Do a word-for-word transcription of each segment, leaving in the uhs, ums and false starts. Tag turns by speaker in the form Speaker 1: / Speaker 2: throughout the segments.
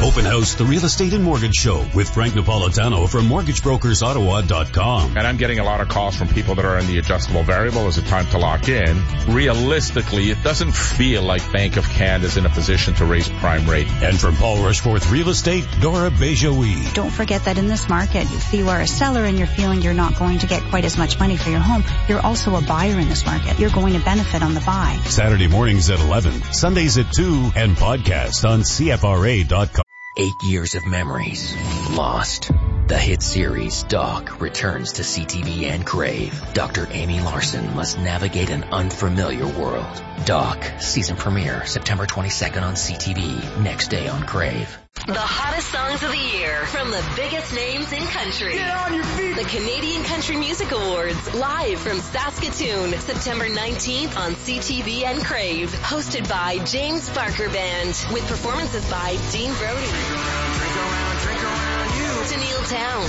Speaker 1: Open House, the Real Estate and Mortgage Show with Frank Napolitano from mortgage brokers ottawa dot com.
Speaker 2: And I'm getting a lot of calls from people that are in the adjustable variable as a time to lock in. Realistically, it doesn't feel like Bank of Canada is in a position to raise prime rate.
Speaker 1: And from Paul Rushforth Real Estate, Dora Bejoui.
Speaker 3: Don't forget that in this market, if you are a seller and you're feeling you're not going to get quite as much money for your home, you're also a buyer in this market. You're going to benefit on the buy.
Speaker 1: Saturday mornings at eleven, Sundays at two, and podcast on C F R A dot com.
Speaker 4: Eight years of memories lost. The hit series Doc returns to C T V and Crave. Doctor Amy Larson must navigate an unfamiliar world. Doc, season premiere September twenty-second on C T V, next day on Crave.
Speaker 5: The hottest songs of the year from the biggest names in country.
Speaker 6: Get on your feet!
Speaker 5: The Canadian Country Music Awards, live from Saskatoon, September nineteenth on C T V and Crave. Hosted by James Barker Band, with performances by Dean Brody,
Speaker 6: Drink around, drink around, drink around you.
Speaker 5: Tennille Town,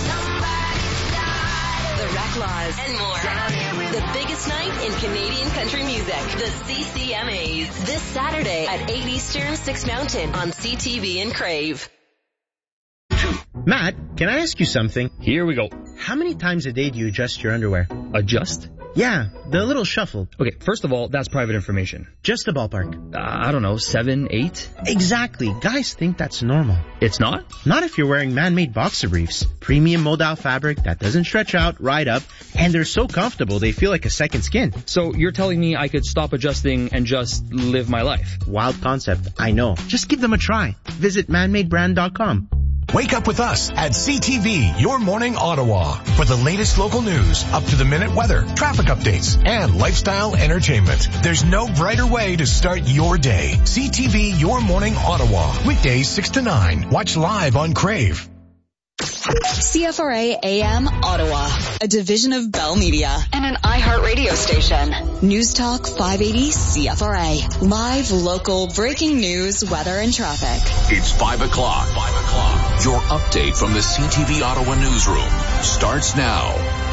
Speaker 5: The Reclaws, and more. The biggest night in Canadian country music, the C C M As. This Saturday at eight Eastern, six Mountain on C T V and Crave.
Speaker 7: Matt, can I ask you something?
Speaker 8: Here we go.
Speaker 7: How many times a day do you adjust your underwear?
Speaker 8: Adjust?
Speaker 7: Yeah, the little shuffle.
Speaker 8: Okay, first of all, that's private information.
Speaker 7: Just a ballpark.
Speaker 8: Uh, I don't know, seven, eight?
Speaker 7: Exactly. Guys think that's normal.
Speaker 8: It's not?
Speaker 7: Not if you're wearing man-made boxer briefs. Premium modal fabric that doesn't stretch out, ride up, and they're so comfortable they feel like a second skin.
Speaker 8: So you're telling me I could stop adjusting and just live my life?
Speaker 7: Wild concept, I know. Just give them a try. Visit man made brand dot com.
Speaker 9: Wake up with us at C T V, Your Morning Ottawa, for the latest local news, up-to-the-minute weather, traffic updates, and lifestyle entertainment. There's no brighter way to start your day. C T V, Your Morning Ottawa, weekdays six to nine. Watch live on Crave.
Speaker 10: C F R A A M Ottawa, a division of Bell Media and an iHeart radio station. News Talk five eighty C F R A. Live, local, breaking news, weather, and traffic.
Speaker 11: It's five o'clock. Five o'clock. Your update from the C T V Ottawa newsroom starts now.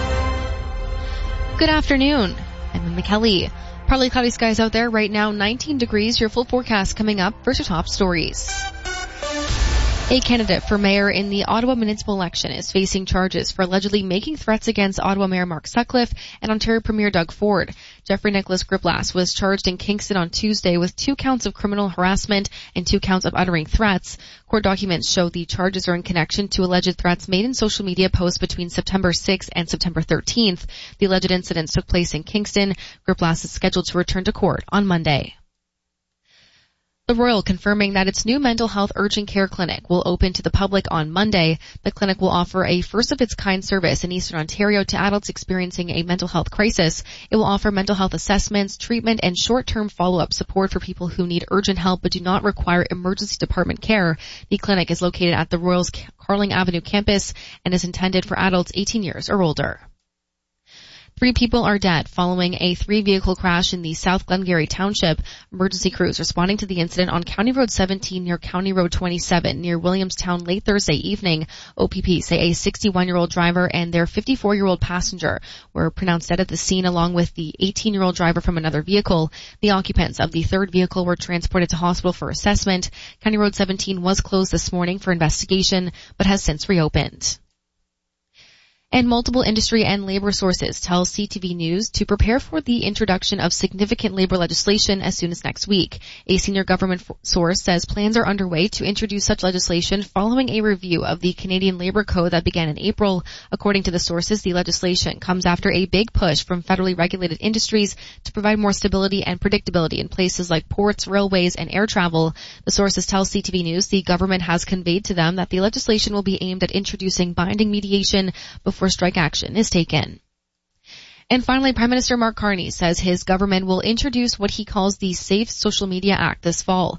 Speaker 12: Good afternoon. I'm Emma Kelly. Partly cloudy skies out there right now, nineteen degrees. Your full forecast coming up. First, your top stories. A candidate for mayor in the Ottawa municipal election is facing charges for allegedly making threats against Ottawa Mayor Mark Sutcliffe and Ontario Premier Doug Ford. Jeffrey Nicholas Griplas was charged in Kingston on Tuesday with two counts of criminal harassment and two counts of uttering threats. Court documents show the charges are in connection to alleged threats made in social media posts between September sixth and September thirteenth. The alleged incidents took place in Kingston. Griplas is scheduled to return to court on Monday. The Royal confirming that its new mental health urgent care clinic will open to the public on Monday. The clinic will offer a first-of-its-kind service in Eastern Ontario to adults experiencing a mental health crisis. It will offer mental health assessments, treatment, and short-term follow-up support for people who need urgent help but do not require emergency department care. The clinic is located at the Royal's Carling Avenue campus and is intended for adults eighteen years or older. Three people are dead following a three-vehicle crash in the South Glengarry Township. Emergency crews responding to the incident on County Road seventeen near County Road twenty-seven near Williamstown late Thursday evening. O P P say a sixty-one-year-old driver and their fifty-four-year-old passenger were pronounced dead at the scene along with the eighteen-year-old driver from another vehicle. The occupants of the third vehicle were transported to hospital for assessment. County Road seventeen was closed this morning for investigation but has since reopened. And multiple industry and labor sources tell C T V News to prepare for the introduction of significant labor legislation as soon as next week. A senior government source says plans are underway to introduce such legislation following a review of the Canadian Labor Code that began in April. According to the sources, the legislation comes after a big push from federally regulated industries to provide more stability and predictability in places like ports, railways, and air travel. The sources tell C T V News the government has conveyed to them that the legislation will be aimed at introducing binding mediation before strike action is taken. And finally, Prime Minister Mark Carney says his government will introduce what he calls the Safe Social Media Act this fall.